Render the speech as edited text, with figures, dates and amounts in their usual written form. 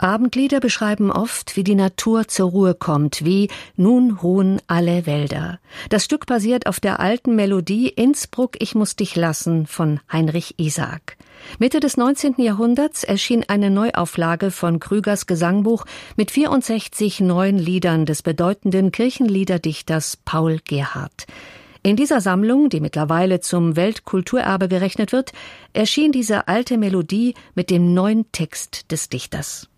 Abendlieder beschreiben oft, wie die Natur zur Ruhe kommt, wie »Nun ruhen alle Wälder«. Das Stück basiert auf der alten Melodie »Innsbruck, ich muss dich lassen« von Heinrich Isaak. Mitte des 19. Jahrhunderts erschien eine Neuauflage von Krügers Gesangbuch mit 64 neuen Liedern des bedeutenden Kirchenliederdichters Paul Gerhardt. In dieser Sammlung, die mittlerweile zum Weltkulturerbe gerechnet wird, erschien diese alte Melodie mit dem neuen Text des Dichters.